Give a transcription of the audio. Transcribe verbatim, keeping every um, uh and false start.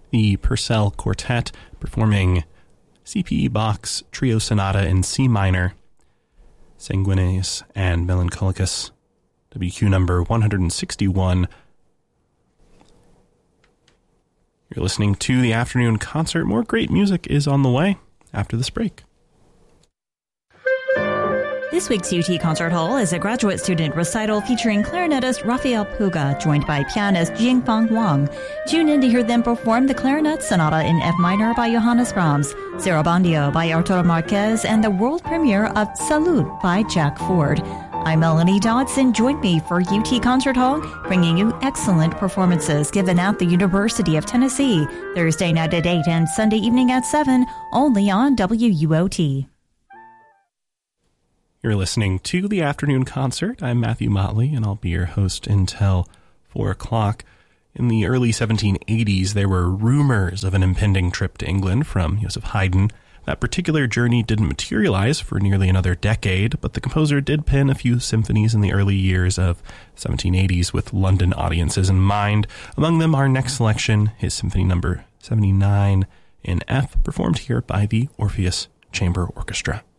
the Purcell Quartet performing C P E Bach's Trio Sonata in C minor, Sanguinis and Melancholicus, W Q number one sixty-one. You're listening to the afternoon concert. More great music is on the way after this break. This week's U T Concert Hall is a graduate student recital featuring clarinetist Rafael Puga, joined by pianist Jingfang Wang. Tune in to hear them perform the Clarinet Sonata in F minor by Johannes Brahms, Sarabandio by Arturo Marquez, and the world premiere of Salute by Jack Ford. I'm Melanie Dodson. Join me for U T Concert Hall, bringing you excellent performances given at the University of Tennessee, Thursday night at eight and Sunday evening at seven, only on W U O T. You're listening to the afternoon concert. I'm Matthew Motley, and I'll be your host until four o'clock. In the early seventeen eighties, there were rumors of an impending trip to England from Joseph Haydn. That particular journey didn't materialize for nearly another decade, but the composer did pen a few symphonies in the early years of seventeen eighties with London audiences in mind. Among them, our next selection, his Symphony Number seventy-nine in F, performed here by the Orpheus Chamber Orchestra.